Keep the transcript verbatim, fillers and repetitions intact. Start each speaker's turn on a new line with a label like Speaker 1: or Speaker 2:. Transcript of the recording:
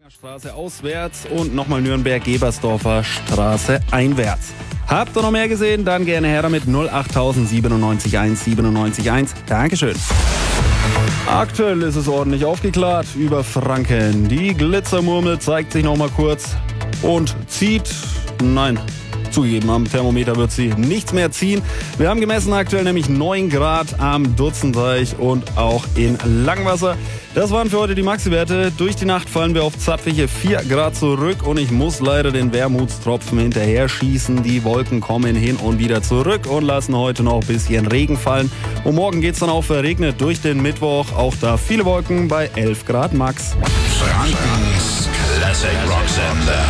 Speaker 1: Straße auswärts und nochmal Nürnberg-Gebersdorfer Straße einwärts. Habt ihr noch mehr gesehen? Dann gerne her damit null acht siebenundneunzig eins siebenundneunzig eins. Dankeschön. Aktuell ist es ordentlich aufgeklärt über Franken. Die Glitzermurmel zeigt sich noch mal kurz und zieht, nein, zugegeben, am Thermometer wird sie nichts mehr ziehen. Wir haben gemessen aktuell nämlich neun Grad am Dutzendeich und auch in Langwasser. Das waren für heute die Maxi-Werte. Durch die Nacht fallen wir auf zapfige vier Grad zurück und ich muss leider den Wermutstropfen hinterher schießen. Die Wolken kommen hin und wieder zurück und lassen heute noch ein bisschen Regen fallen. Und morgen geht's dann auch verregnet durch den Mittwoch. Auch da viele Wolken bei elf Grad max.
Speaker 2: Frankens Classic Rock Sender.